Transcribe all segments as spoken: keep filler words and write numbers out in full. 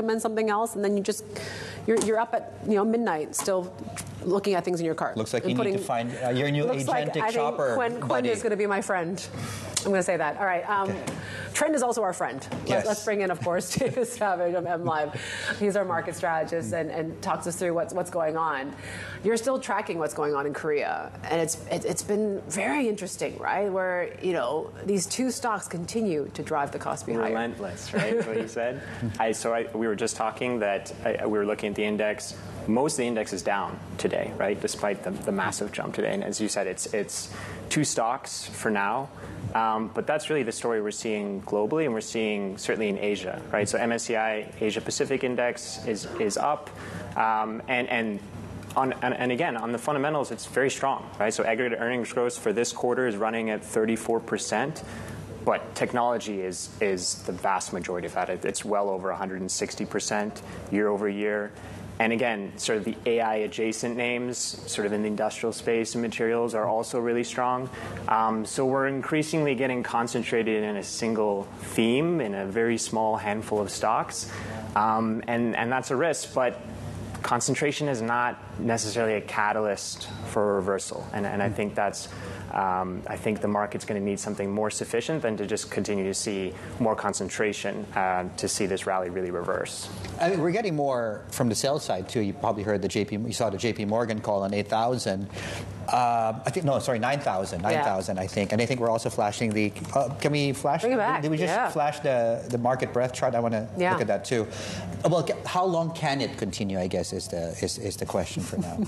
recommend something else, and then you just you're you're up at you know midnight still looking at things in your cart. Looks like you putting, need to find uh, your new agentic like, I shopper. Think Quinn, Quinn is going to be my friend. I'm going to say that. All right. Um, okay. Trend is also our friend. Yes. Let's bring in, of course, David Savage of M Live. He's our market strategist and, and talks us through what's what's going on. You're still tracking what's going on in Korea, and it's it, it's been very interesting, right? Where you know these two stocks continue to drive the Kospi higher. Relentless, right? What you said. I so I, we were just talking that I, we were looking at the index. Most of the index is down today, right? Despite the, the massive jump today, and as you said, it's it's two stocks for now. Um, but that's really the story we're seeing globally, and we're seeing certainly in Asia, right? So M S C I Asia Pacific Index is is up, um, and and. On, and, and again, on the fundamentals, it's very strong, right? So aggregate earnings growth for this quarter is running at thirty-four percent, but technology is is the vast majority of that. It's well over one hundred sixty percent year over year. And again, sort of the A I adjacent names, sort of in the industrial space and materials, are also really strong. Um, so we're increasingly getting concentrated in a single theme in a very small handful of stocks, um, and and that's a risk, but concentration is not necessarily a catalyst for a reversal, and, and I think that's um, I think the market's going to need something more sufficient than to just continue to see more concentration uh, to see this rally really reverse. I mean, we're getting more from the sell side too. You probably heard the J P. You saw the J P Morgan call on eight thousand. Uh, I think no, sorry, nine thousand. Nine thousand, yeah. I think, and I think we're also flashing the. Uh, can we flash? Bring it back. Did we just yeah. flash the the market breadth chart? I want to yeah. look at that too. Well, how long can it continue? I guess is the is, is the question for now.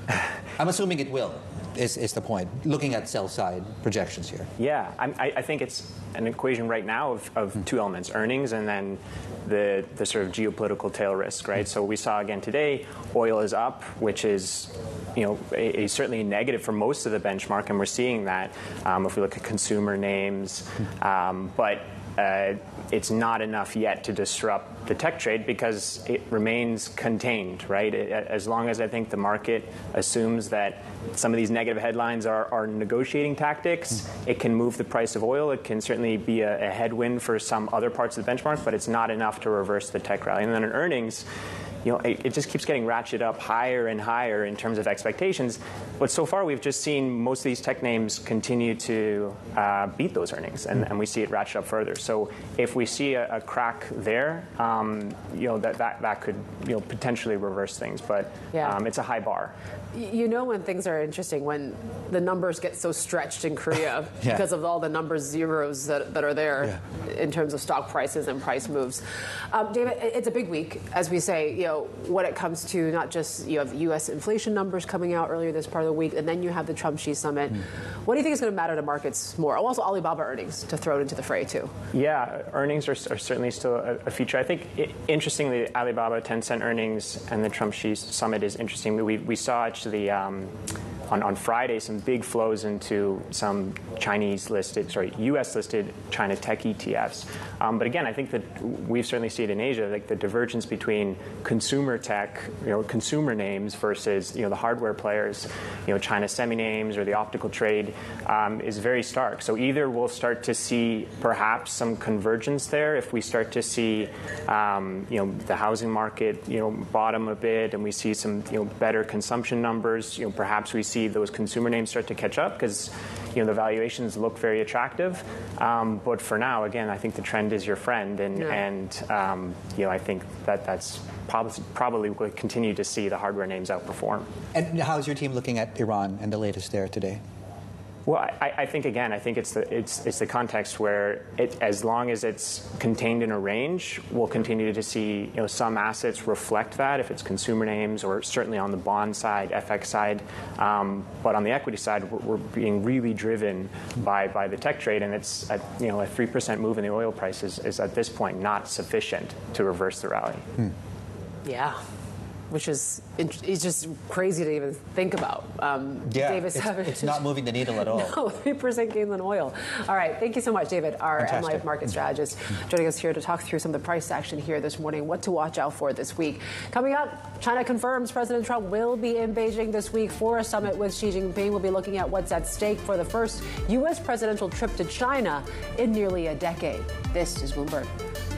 I'm assuming it will. Is, is the point, looking at sell-side projections here? Yeah, I, I think it's an equation right now of, of mm. two elements, earnings and then the, the sort of geopolitical tail risk, right? Mm. So we saw again today, oil is up, which is you know, a, a certainly negative for most of the benchmark, and we're seeing that um, if we look at consumer names. Um, but uh, it's not enough yet to disrupt the tech trade because it remains contained, right? It, as long as I think the market assumes that some of these negative headlines are, are negotiating tactics, it can move the price of oil. It can certainly be a, a headwind for some other parts of the benchmark, but it's not enough to reverse the tech rally. And then in earnings, you know, it, it just keeps getting ratcheted up higher and higher in terms of expectations. But so far, we've just seen most of these tech names continue to uh, beat those earnings, and, and we see it ratchet up further. So if we see a, a crack there, um, you know, that, that that could you know potentially reverse things. But yeah. um, it's a high bar. You know when things are interesting, when the numbers get so stretched in Korea yeah. because of all the number zeros that, that are there yeah. in terms of stock prices and price moves. Um, David, it's a big week, as we say, you know, when it comes to not just you have U S inflation numbers coming out earlier this part of the week, and then you have the Trump-Xi summit. Mm. What do you think is going to matter to markets more? Also, Alibaba earnings to throw it into the fray, too. Yeah, earnings are, are certainly still a, a feature. I think, it, interestingly, Alibaba, Tencent earnings and the Trump-Xi summit is interesting. We, we saw actually um, on, on Friday some big flows into some Chinese-listed, sorry, U S-listed China tech E T Fs. Um, but again, I think that we've certainly seen it in Asia, like the divergence between consumer tech, you know, consumer names versus, you know, the hardware players, you know, China semi names or the optical trade um, is very stark. So either we'll start to see perhaps some convergence there if we start to see, um, you know, the housing market, you know, bottom a bit, and we see some, you know, better consumption numbers. You know, perhaps we see those consumer names start to catch up because, you know, the valuations look very attractive. Um, but for now, again, I think the trend is your friend, and yeah. and um, you know, I think that that's probably probably will continue to see the hardware names outperform. And how's your team looking at Iran and the latest there today? Well, I, I think again, I think it's the it's it's the context where it, as long as it's contained in a range, we'll continue to see you know some assets reflect that if it's consumer names or certainly on the bond side, F X side. Um, but on the equity side, we're, we're being really driven by by the tech trade, and it's at, you know a three percent move in the oil price is, is at this point not sufficient to reverse the rally. Hmm. Yeah. Which is it's just crazy to even think about. Um, yeah, David it's, Savage. it's not moving the needle at all. No, three percent gains on oil. All right, thank you so much, David, our M Live market strategist, joining us here to talk through some of the price action here this morning, what to watch out for this week. Coming up, China confirms President Trump will be in Beijing this week for a summit with Xi Jinping. We'll be looking at what's at stake for the first U S presidential trip to China in nearly a decade. This is Bloomberg.